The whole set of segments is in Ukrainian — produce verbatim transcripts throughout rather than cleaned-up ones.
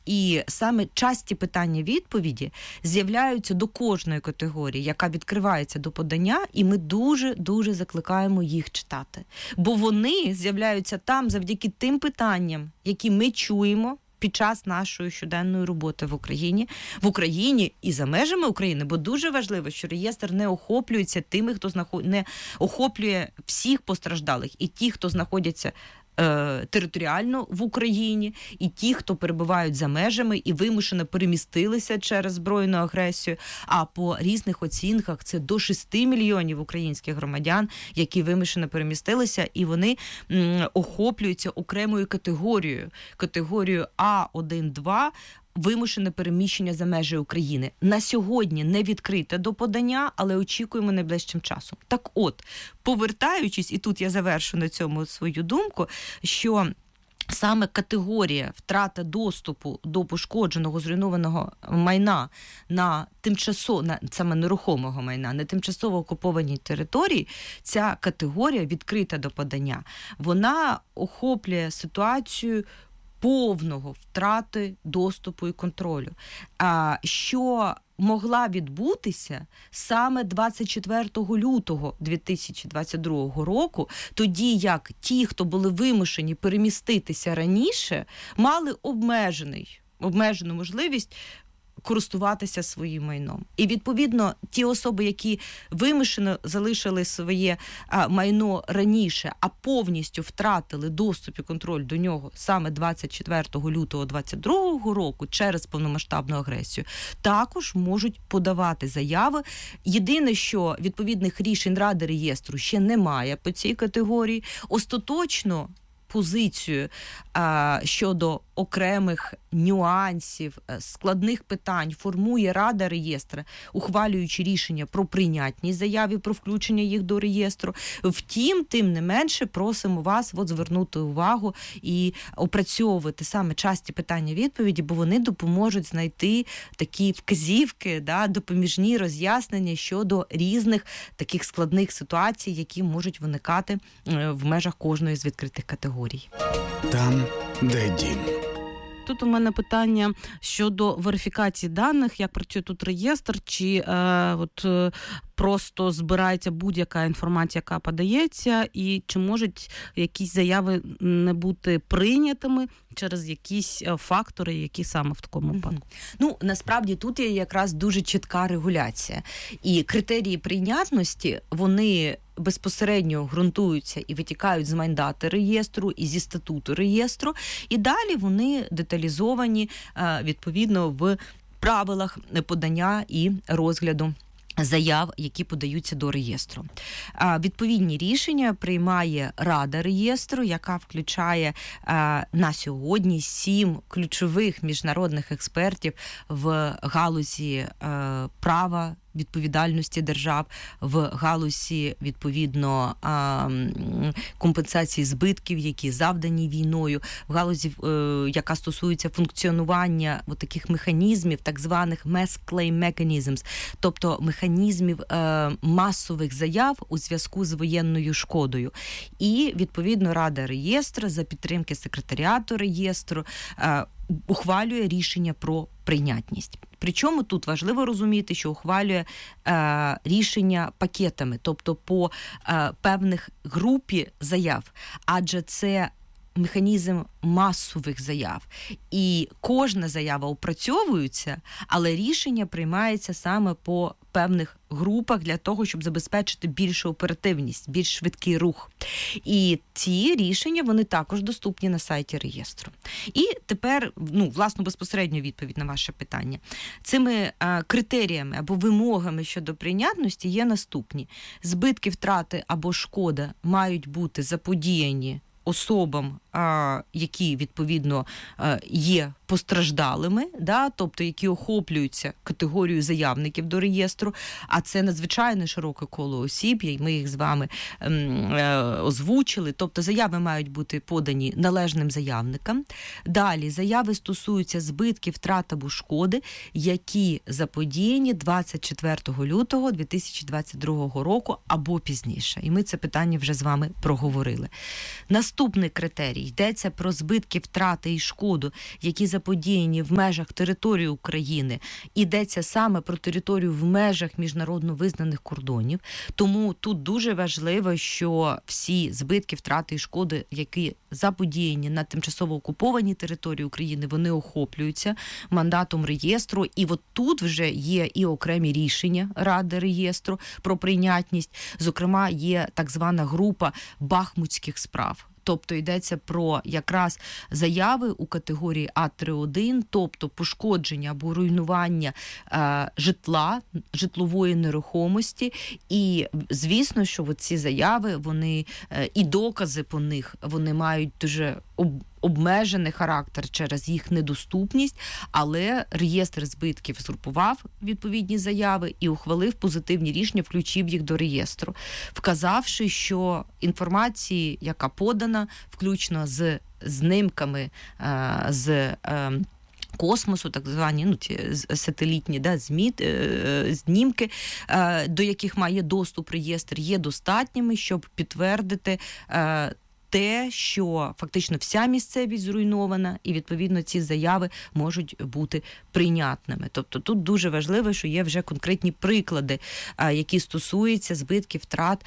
І саме часті питання-відповіді з'являються до кожної категорії, яка відкривається до подання, і ми дуже-дуже закликаємо їх читати. Бо вони з'являються там завдяки тим питанням, які ми чуємо під час нашої щоденної роботи в Україні, в Україні і за межами України, бо дуже важливо, що реєстр не охоплюється тими, хто знаход... не охоплює всіх постраждалих, і ті, хто знаходяться е, територіально в Україні, і ті, хто перебувають за межами і вимушено перемістилися через збройну агресію, а по різних оцінках це до шести мільйонів українських громадян, які вимушено перемістилися, і вони м, охоплюються окремою категорією, категорією А один два, вимушене переміщення за межі України. На сьогодні не відкрите до подання, але очікуємо найближчим часом. Так от, повертаючись, і тут я завершу на цьому свою думку, що саме категорія втрата доступу до пошкодженого, зруйнованого майна на тимчасово, на саме нерухомого майна, на тимчасово окупованій території, ця категорія відкрита до подання. Вона охоплює ситуацію повного втрати доступу і контролю, а, що могла відбутися саме двадцять четвертого лютого дві тисячі двадцять другого року, тоді як ті, хто були вимушені переміститися раніше, мали обмежений, обмежену можливість користуватися своїм майном. І, відповідно, ті особи, які вимушено залишили своє а, майно раніше, а повністю втратили доступ і контроль до нього саме двадцять четвертого лютого двадцять другого року через повномасштабну агресію, також можуть подавати заяви. Єдине, що відповідних рішень Ради реєстру ще немає по цій категорії. Остаточно позицію а, щодо окремих нюансів, складних питань формує Рада реєстру, ухвалюючи рішення про прийнятність заяви, про включення їх до реєстру. Втім, тим не менше, просимо вас от звернути увагу і опрацьовувати саме часті питання-відповіді, бо вони допоможуть знайти такі вказівки, да, допоміжні роз'яснення щодо різних таких складних ситуацій, які можуть виникати в межах кожної з відкритих категорій. Там, де дім. Тут у мене питання щодо верифікації даних, як працює тут реєстр, чи е, от, е, просто збирається будь-яка інформація, яка подається, і чи можуть якісь заяви не бути прийнятими через якісь фактори, які саме в такому випадку? Ну, насправді тут є якраз дуже чітка регуляція. І критерії прийнятності, вони безпосередньо ґрунтуються і витікають з мандату реєстру і зі статуту реєстру, і далі вони деталізовані відповідно в правилах подання і розгляду заяв, які подаються до реєстру. А, відповідні рішення приймає Рада реєстру, яка включає а, на сьогодні сім ключових міжнародних експертів в галузі а, права, відповідальності держав, в галузі, відповідно, компенсації збитків, які завдані війною, в галузі, яка стосується функціонування таких механізмів, так званих mass claim mechanisms, тобто механізмів масових заяв у зв'язку з воєнною шкодою. І, відповідно, Рада реєстру за підтримки секретаріату реєстру ухвалює рішення про прийнятність. Причому тут важливо розуміти, що ухвалює е, рішення пакетами, тобто по е, певних групі заяв, адже це механізм масових заяв. І кожна заява опрацьовується, але рішення приймається саме по певних групах для того, щоб забезпечити більшу оперативність, більш швидкий рух. І ці рішення, вони також доступні на сайті реєстру. І тепер, ну, власне, безпосередньо відповідь на ваше питання. Цими а, критеріями або вимогами щодо прийнятності є наступні. Збитки, втрати або шкода мають бути заподіяні особам, а, які, відповідно, а, є постраждалими, да, тобто які охоплюються категорією заявників до реєстру, а це надзвичайно широке коло осіб, і ми їх з вами ем, е, озвучили, тобто заяви мають бути подані належним заявникам. Далі, заяви стосуються збитків, втрат або шкоди, які заподіяні двадцять четвертого лютого дві тисячі двадцять другого року або пізніше. І ми це питання вже з вами проговорили. Наступне Наступний критерій. Йдеться про збитки, втрати і шкоду, які заподіяні в межах території України. Йдеться саме про територію в межах міжнародно визнаних кордонів. Тому тут дуже важливо, що всі збитки, втрати і шкоди, які заподіяні на тимчасово окупованій території України, вони охоплюються мандатом реєстру. І от тут вже є і окремі рішення Ради реєстру про прийнятність. Зокрема, є так звана група бахмутських справ. Тобто йдеться про якраз заяви у категорії А три один, тобто пошкодження або руйнування е, житла, житлової нерухомості. І, звісно, що ці заяви, вони е, і докази по них, вони мають дуже об, обмежений характер через їх недоступність, але реєстр збитків згрупував відповідні заяви і ухвалив позитивні рішення, включив їх до реєстру, вказавши, що інформації, яка подана, включно з знімками, з космосу, так звані, ну, ці сателітні, да, змі, знімки, до яких має доступ реєстр, є достатніми, щоб підтвердити те, що фактично вся місцевість зруйнована, і, відповідно, ці заяви можуть бути прийнятними. Тобто тут дуже важливо, що є вже конкретні приклади, які стосуються збитків, втрат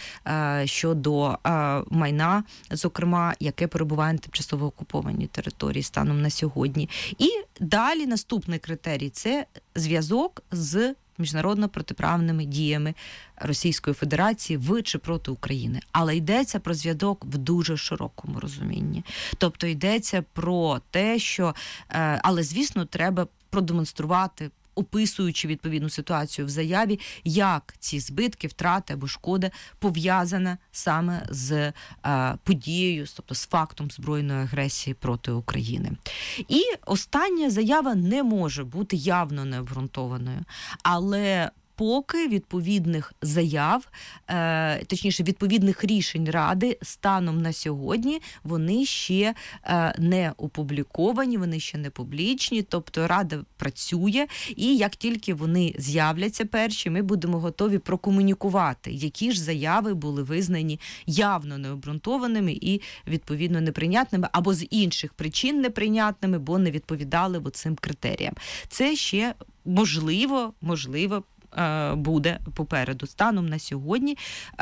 щодо майна, зокрема, яке перебуває на тимчасово окупованій території станом на сьогодні. І далі наступний критерій – це зв'язок з міжнародно протиправними діями Російської Федерації в чи проти України. Але йдеться про зв'язок в дуже широкому розумінні. Тобто йдеться про те, що... Але, звісно, треба продемонструвати, описуючи відповідну ситуацію в заяві, як ці збитки, втрати або шкода пов'язана саме з е, подією, тобто з фактом збройної агресії проти України. І остання заява не може бути явно необґрунтованою, але поки відповідних заяв, е, точніше, відповідних рішень Ради станом на сьогодні, вони ще е, не опубліковані, вони ще не публічні, тобто Рада працює, і як тільки вони з'являться перші, ми будемо готові прокомунікувати, які ж заяви були визнані явно необґрунтованими і, відповідно, неприйнятними, або з інших причин неприйнятними, бо не відповідали цим критеріям. Це ще можливо, можливо, буде попереду. Станом на сьогодні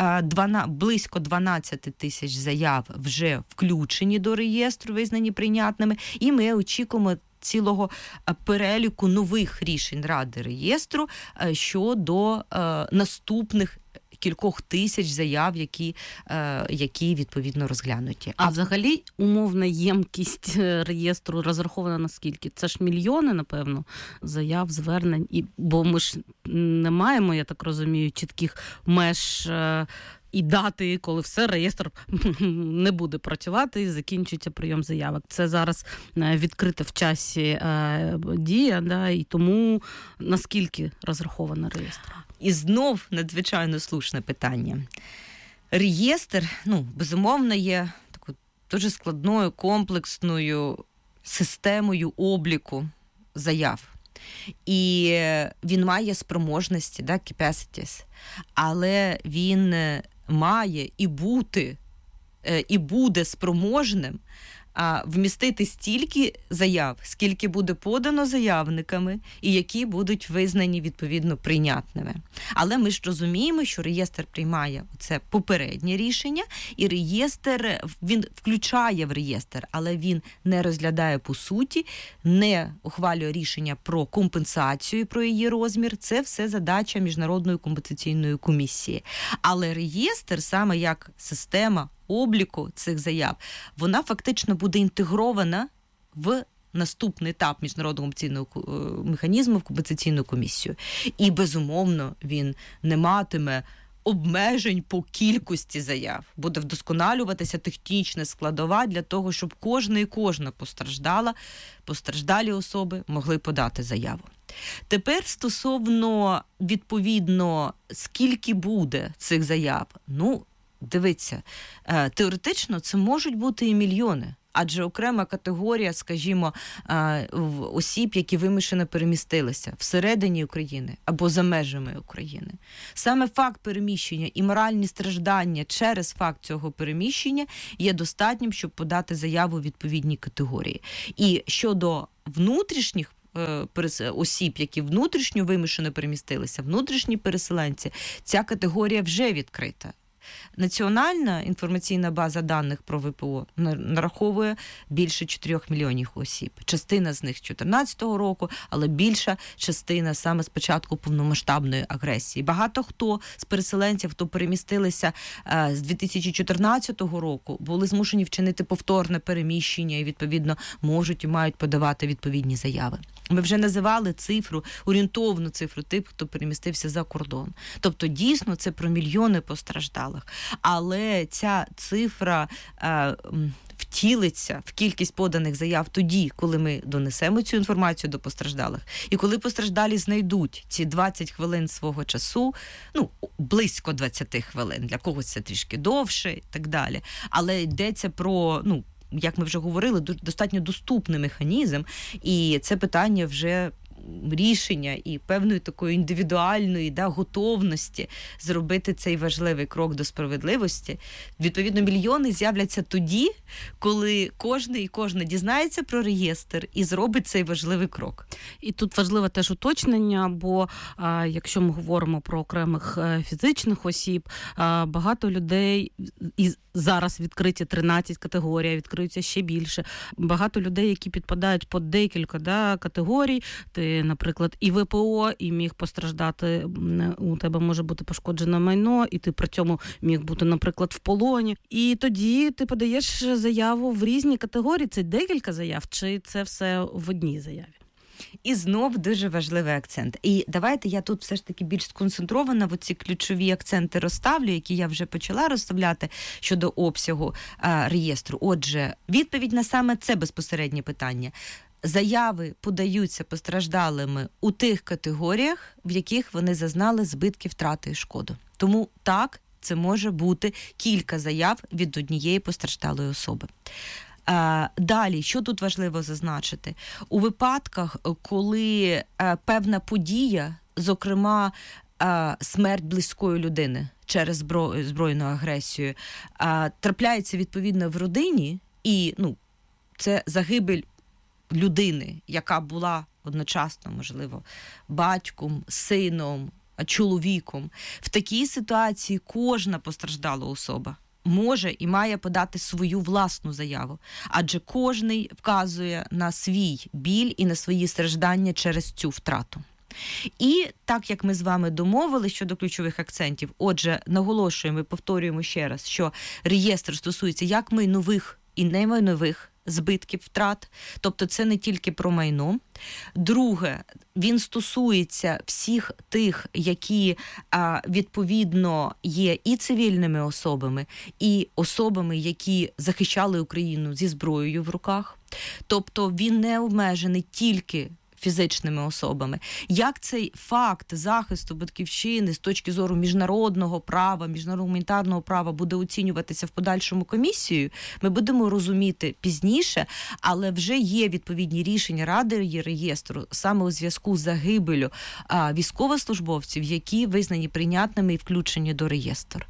близько дванадцять тисяч заяв вже включені до реєстру, визнані прийнятними, і ми очікуємо цілого переліку нових рішень Ради реєстру щодо наступних кількох тисяч заяв, які, які відповідно розглянуті. А взагалі умовна ємкість реєстру розрахована на скільки? Це ж мільйони, напевно, заяв, звернень. І, бо ми ж не маємо, я так розумію, чітких меж і дати, коли все, реєстр не буде працювати і закінчується прийом заявок. Це зараз відкрита в часі е, дія, да, і тому наскільки розрахована реєстр? І знов надзвичайно слушне питання. Реєстр, ну, безумовно, є такою дуже складною, комплексною системою обліку заяв. І він має спроможності, да, capacities, але він має і бути, і буде спроможним а вмістити стільки заяв, скільки буде подано заявниками і які будуть визнані відповідно прийнятними. Але ми ж розуміємо, що реєстр приймає це попереднє рішення, і реєстр, він включає в реєстр, але він не розглядає по суті, не ухвалює рішення про компенсацію, про її розмір. Це все задача Міжнародної компенсаційної комісії. Але реєстр, саме як система обліку цих заяв, вона фактично буде інтегрована в наступний етап міжнародного компенсаційного механізму, в компенсаційну комісію. І, безумовно, він не матиме обмежень по кількості заяв. Буде вдосконалюватися технічна складова для того, щоб кожна і кожна постраждала, постраждалі особи могли подати заяву. Тепер стосовно, відповідно, скільки буде цих заяв, ну, дивіться, теоретично це можуть бути і мільйони, Адже окрема категорія, скажімо, осіб, які вимушено перемістилися всередині України або за межами України. Саме факт переміщення і моральні страждання через факт цього переміщення є достатнім, щоб подати заяву у відповідній категорії. І щодо внутрішніх осіб, які внутрішньо вимушено перемістилися, внутрішні переселенці, ця категорія вже відкрита. Національна інформаційна база даних про ВПО нараховує більше чотирьох мільйонів осіб. Частина з них з чотирнадцятого року, але більша частина саме з початку повномасштабної агресії. Багато хто з переселенців, хто перемістилися е, з дві тисячі чотирнадцятого року, були змушені вчинити повторне переміщення і, відповідно, можуть і мають подавати відповідні заяви. Ми вже називали цифру, орієнтовну цифру тих, хто перемістився за кордон. Тобто, дійсно, це про мільйони постраждалих. Але ця цифра е, втілиться в кількість поданих заяв тоді, коли ми донесемо цю інформацію до постраждалих. І коли постраждалі знайдуть ці двадцять хвилин свого часу, ну, близько двадцять хвилин, для когось це трішки довше і так далі. Але йдеться про, ну, як ми вже говорили, достатньо доступний механізм, і це питання вже рішення і певної такої індивідуальної, да, готовності зробити цей важливий крок до справедливості. Відповідно, мільйони з'являться тоді, коли кожен і кожна дізнається про реєстр і зробить цей важливий крок. І тут важливе теж уточнення, бо а, якщо ми говоримо про окремих а, фізичних осіб, а, багато людей, і зараз відкриті тринадцять категорій, відкриються ще більше. Багато людей, які підпадають по декілька, да, категорій, ти, наприклад, і ВПО, і міг постраждати, у тебе може бути пошкоджене майно, і ти при цьому міг бути, наприклад, в полоні. І тоді ти подаєш заяву в різні категорії. Це декілька заяв, чи це все в одній заяві? І знов дуже важливий акцент. І давайте я тут все ж таки більш сконцентрована в оці ключові акценти розставлю, які я вже почала розставляти щодо обсягу а, реєстру. Отже, відповідь на саме це безпосереднє питання. Заяви подаються постраждалими у тих категоріях, в яких вони зазнали збитки, втрати і шкоду. Тому так, це може бути кілька заяв від однієї постраждалої особи. Далі, що тут важливо зазначити? У випадках, коли певна подія, зокрема смерть близької людини через збройну агресію, трапляється відповідно в родині, і, ну, це загибель людини, яка була одночасно, можливо, батьком, сином, чоловіком. В такій ситуації кожна постраждала особа може і має подати свою власну заяву, адже кожний вказує на свій біль і на свої страждання через цю втрату. І так, як ми з вами домовили щодо ключових акцентів, отже, наголошуємо і повторюємо ще раз, що реєстр стосується як майнових і немайнових збитків, втрат, тобто це не тільки про майно. Друге, він стосується всіх тих, які а, відповідно є і цивільними особами, і особами, які захищали Україну зі зброєю в руках. Тобто він не обмежений тільки фізичними особами. Як цей факт захисту батьківщини з точки зору міжнародного права, міжнародного гуманітарного права буде оцінюватися в подальшому комісією, ми будемо розуміти пізніше, але вже є відповідні рішення Ради реєстру саме у зв'язку з загибелю а, військовослужбовців, які визнані прийнятними і включені до реєстру.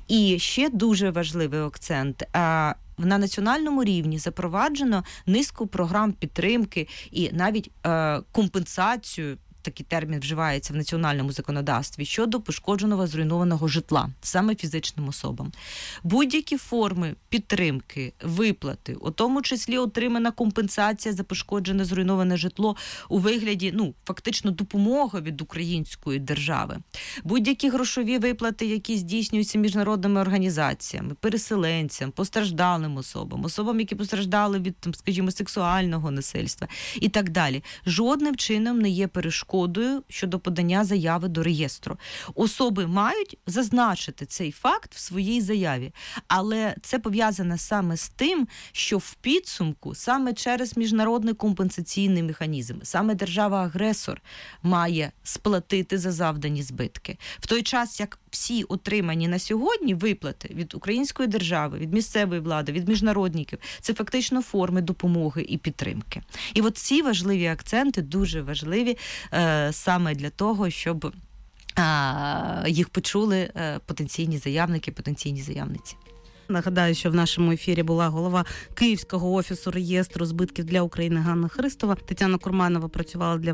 І ще дуже важливий акцент а, – на національному рівні запроваджено низку програм підтримки і навіть е, компенсацію, такий термін вживається в національному законодавстві, щодо пошкодженого, зруйнованого житла, саме фізичним особам. Будь-які форми підтримки, виплати, у тому числі отримана компенсація за пошкоджене, зруйноване житло у вигляді, ну, фактично допомоги від української держави. Будь-які грошові виплати, які здійснюються міжнародними організаціями, переселенцям, постраждалим особам, особам, які постраждали від, там, скажімо, сексуального насильства і так далі. Жодним чином не є перешкодою щодо подання заяви до реєстру. Особи мають зазначити цей факт в своїй заяві, але це пов'язане саме з тим, що в підсумку саме через міжнародний компенсаційний механізм, саме держава-агресор має сплатити за завдані збитки. В той час, як всі отримані на сьогодні виплати від української держави, від місцевої влади, від міжнародників – це фактично форми допомоги і підтримки. І от ці важливі акценти дуже важливі е, саме для того, щоб е, їх почули е, потенційні заявники, потенційні заявниці. Нагадаю, що в нашому ефірі була голова Київського офісу реєстру збитків для України Ганна Христова. Тетяна Курманова працювала для